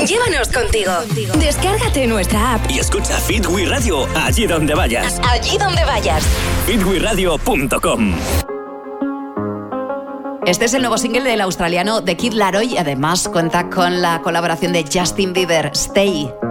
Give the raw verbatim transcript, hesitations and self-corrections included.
Llévanos contigo. Descárgate nuestra app y escucha Fit We Radio allí donde vayas. Allí donde vayas. fit we radio punto com. Este es el nuevo single del australiano The Kid Laroi y además cuenta con la colaboración de Justin Bieber, Stay.